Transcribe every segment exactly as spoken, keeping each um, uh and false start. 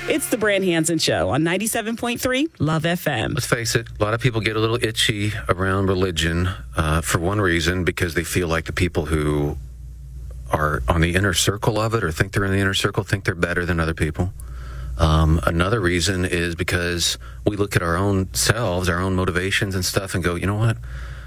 It's the Brand Hansen Show on ninety-seven point three Love F M. Let's face it, a lot of people get a little itchy around religion uh, for one reason, because they feel like the people who are on the inner circle of it or think they're in the inner circle think they're better than other people. Um, another reason is because we look at our own selves, our own motivations and stuff and go, you know what?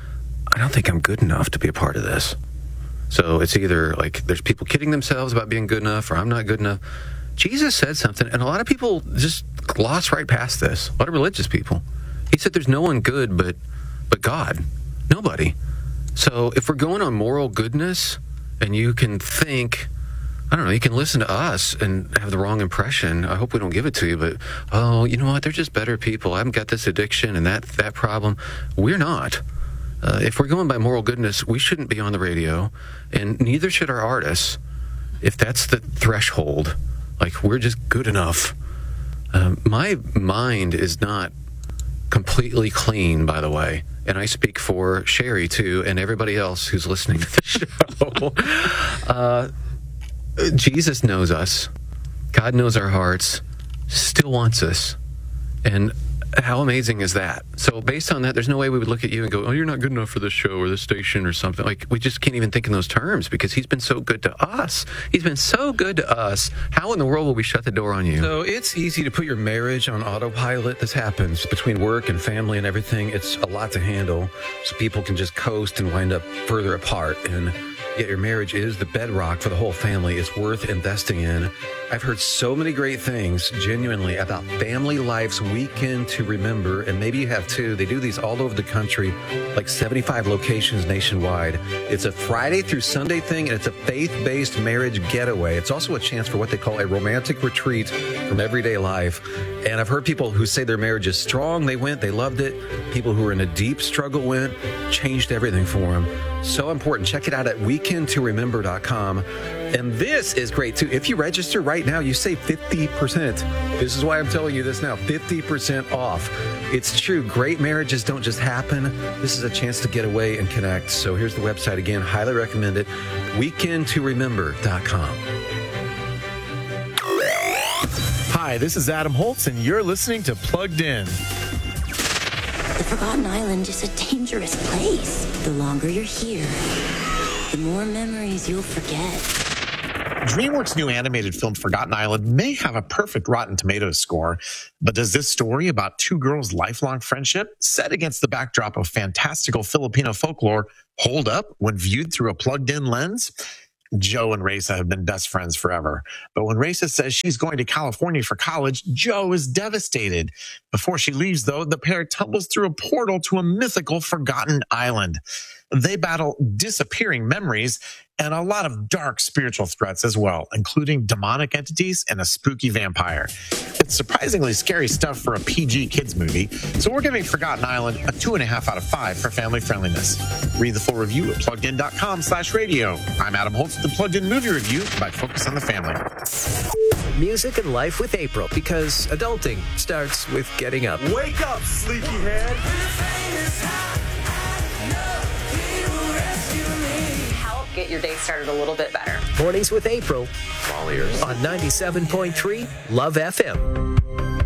I don't think I'm good enough to be a part of this. So it's either like there's people kidding themselves about being good enough, or I'm not good enough. Jesus said something, and a lot of people just gloss right past this. A lot of religious people. He said there's no one good but but God. Nobody. So if we're going on moral goodness, and you can think, I don't know, you can listen to us and have the wrong impression. I hope we don't give it to you, but, oh, you know what? They're just better people. I haven't got this addiction and that, that problem. We're not. Uh, if we're going by moral goodness, we shouldn't be on the radio, and neither should our artists, if that's the threshold. Like, we're just good enough. Um, my mind is not completely clean, by the way, and I speak for Sherry, too, and everybody else who's listening to the show. uh, Jesus knows us. God knows our hearts, still wants us, and how amazing is that? So based on that, there's no way we would look at you and go, oh, you're not good enough for this show or this station or something. Like, we just can't even think in those terms, because he's been so good to us. He's been so good to us. How in the world will we shut the door on you? So it's easy to put your marriage on autopilot. This happens between work and family and everything. It's a lot to handle. So people can just coast and wind up further apart. And yet your marriage is the bedrock for the whole family. It's worth investing in. I've heard so many great things, genuinely, about Family Life's Weekend to Remember, and maybe you have too. They do these all over the country, like seventy-five locations nationwide. It's a Friday through Sunday thing, and it's a faith-based marriage getaway. It's also a chance for what they call a romantic retreat from everyday life. And I've heard people who say their marriage is strong. They went, they loved it. People who are in a deep struggle went, changed everything for them. So important. Check it out at weekend to remember dot com. And this is great, too. If you register right now, you save fifty percent. This is why I'm telling you this now, fifty percent off. It's true. Great marriages don't just happen. This is a chance to get away and connect. So here's the website again. Highly recommend it. weekend to remember dot com. Hi, this is Adam Holtz, and you're listening to Plugged In. The Forgotten Island is a dangerous place. The longer you're here, the more memories you'll forget. DreamWorks' new animated film Forgotten Island may have a perfect Rotten Tomatoes score, but does this story about two girls' lifelong friendship, set against the backdrop of fantastical Filipino folklore, hold up when viewed through a plugged-in lens? Joe and Raisa have been best friends forever. But when Raisa says she's going to California for college, Joe is devastated. Before she leaves, though, the pair tumbles through a portal to a mythical forgotten island. They battle disappearing memories and a lot of dark spiritual threats as well, including demonic entities and a spooky vampire. It's surprisingly scary stuff for a P G kids movie, so we're giving Forgotten Island a two and a half out of five for family friendliness. Read the full review at plugged in dot com slash radio. I'm Adam Holtz with the Plugged In Movie Review by Focus on the Family. Music and life with April, because adulting starts with getting up. Wake up, sleepyhead! Help get your day started a little bit better. Mornings with April. All ears. On ninety-seven point three Love F M.